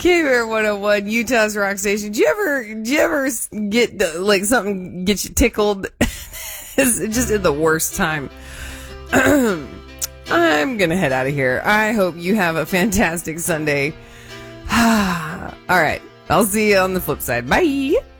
KBR 101, Utah's Rock Station. Do you ever get like something get you tickled? It's just at the worst time. I'm gonna head out of here. I hope you have a fantastic Sunday. All right, I'll see you on the flip side. Bye.